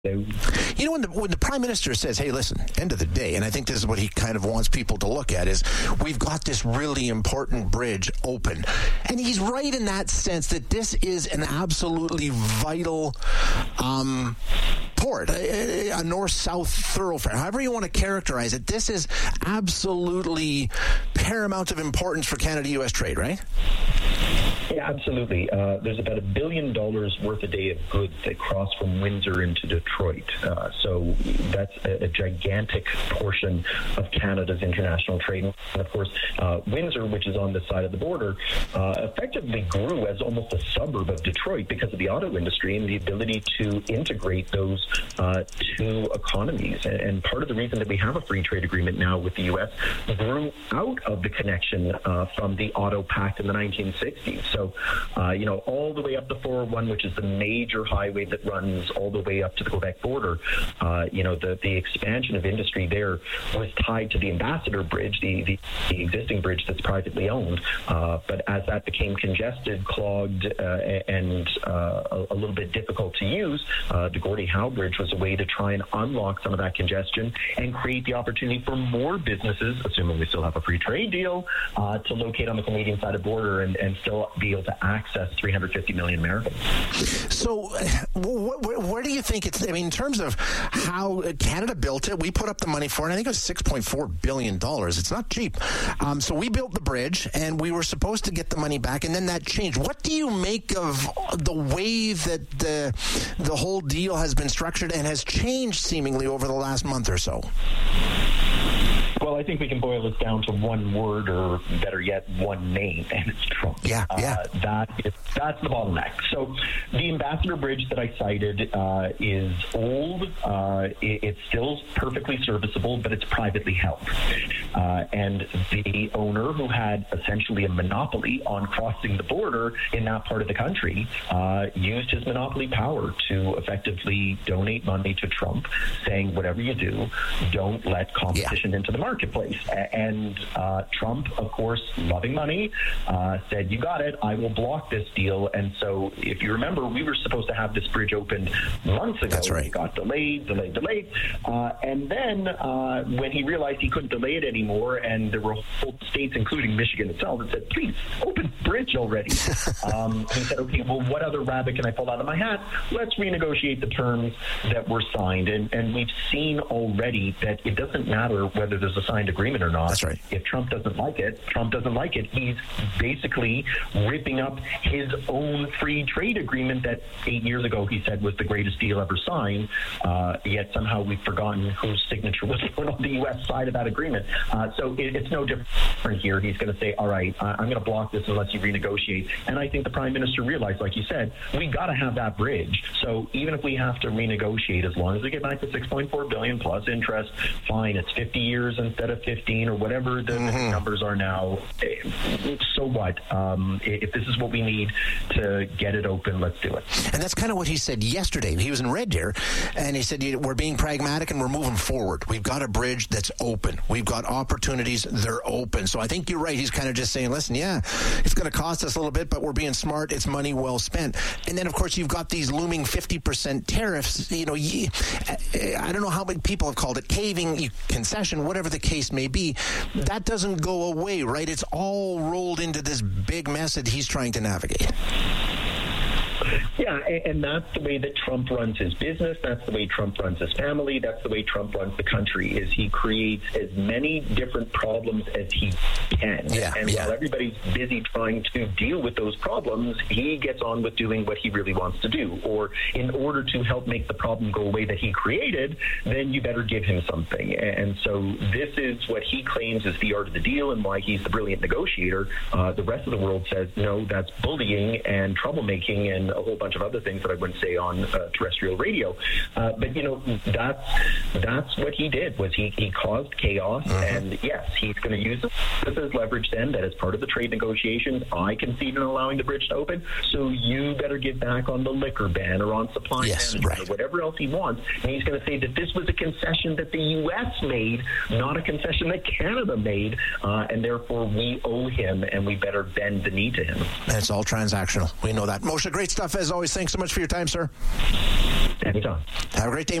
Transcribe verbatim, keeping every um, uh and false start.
You know, when the, when the Prime Minister says, hey, listen, end of the day, and I think this is what he kind of wants people to look at, is we've got this really important bridge open. And he's right in that sense that this is an absolutely vital um, port, a, a north-south thoroughfare. However you want to characterize it, this is absolutely paramount of importance for Canada-U S trade, right? Yeah, absolutely. Uh, there's about a billion dollars worth a day of goods that cross from Windsor into Detroit. Uh, so that's a, a gigantic portion of Canada's international trade. And of course, uh, Windsor, which is on this side of the border, uh, effectively grew as almost a suburb of Detroit because of the auto industry and the ability to integrate those uh, two economies. And, and part of the reason that we have a free trade agreement now with the U S grew out of the connection uh, from the Auto Pact in the nineteen sixties. So, uh, you know, all the way up the four oh one, which is the major highway that runs all the way up to the Quebec border, uh, you know, the, the expansion of industry there was tied to the Ambassador Bridge, the, the, the existing bridge that's privately owned. Uh, but as that became congested, clogged, uh, and uh, a, a little bit difficult to use, uh, the Gordie Howe Bridge was a way to try and unlock some of that congestion and create the opportunity for more businesses, assuming we still have a free trade deal, uh, to locate on the Canadian side of the border and, and still be able to access three hundred fifty million Americans. So wh- wh- where do you think it's, I mean, in terms of how Canada built it, we put up the money for it, I think it was six point four billion dollars. It's not cheap. Um, so we built the bridge, and we were supposed to get the money back, and then that changed. What do you make of the way that the, the whole deal has been structured and has changed seemingly over the last month or so? Well, I think we can boil this down to one word, or better yet, one name, and it's Trump. Yeah, yeah. Uh, that is, that's the bottleneck. So the Ambassador Bridge that I cited uh, is old. Uh, it, it's still perfectly serviceable, but it's privately held. Uh, and the owner, who had essentially a monopoly on crossing the border in that part of the country, uh, used his monopoly power to effectively donate money to Trump, saying, whatever you do, don't let competition yeah. into the market. marketplace. And uh, Trump, of course, loving money, uh, said, you got it, I will block this deal. And so if you remember, we were supposed to have this bridge opened months ago. That's right. It got delayed, delayed, delayed. Uh, and then uh, when he realized he couldn't delay it anymore, and there were whole states, including Michigan itself, that said, please, open bridge already. um, he said, okay, well, what other rabbit can I pull out of my hat? Let's renegotiate the terms that were signed. And, and we've seen already that it doesn't matter whether there's a signed agreement or not. That's right. If Trump doesn't like it, Trump doesn't like it. He's basically ripping up his own free trade agreement that eight years ago he said was the greatest deal ever signed. Uh, yet somehow we've forgotten whose signature was put on the U S side of that agreement. Uh, so it, it's no different here. He's going to say, all right, uh, I'm going to block this unless you renegotiate. And I think the Prime Minister realized, like you said, we got to have that bridge. So even if we have to renegotiate, as long as we get back to six point four billion dollars plus interest, fine, it's fifty years instead of fifteen or whatever the mm-hmm. numbers are now. So what? Um, if this is what we need to get it open, let's do it. And that's kind of what he said yesterday. He was in Red Deer, and he said, we're being pragmatic and we're moving forward. We've got a bridge that's open. We've got opportunities. They're open. So I think you're right. He's kind of just saying, listen, yeah, it's going to cost us a little bit, but we're being smart. It's money well spent. And then, of course, you've got these looming fifty percent tariffs. You know, I don't know how many people have called it caving, concession, whatever the case may be. That doesn't go away, right? It's all rolled into this big mess that he's trying to navigate. Yeah, and that's the way that Trump runs his business. That's the way Trump runs his family. That's the way Trump runs the country, is he creates as many different problems as he can. Yeah, and yeah. while everybody's busy trying to deal with those problems, he gets on with doing what he really wants to do. Or in order to help make the problem go away that he created, then you better give him something. And so this is what he claims is the art of the deal and why he's the brilliant negotiator. Uh, the rest of the world says, no, that's bullying and troublemaking and a whole bunch of other things that I wouldn't say on uh, terrestrial radio. Uh, but, you know, that's that's what he did, was he, he caused chaos. Mm-hmm. And, yes, he's going to use this as leverage then, that as part of the trade negotiations, I concede in allowing the bridge to open, so you better get back on the liquor ban or on supply yes, management right. or whatever else he wants. And he's going to say that this was a concession that the U S made, not a concession that Canada made, uh, and therefore we owe him and we better bend the knee to him. And it's all transactional. We know that. Moshe, great stuff. stuff as always. Thanks so much for your time, sir. Anytime. Have a great day.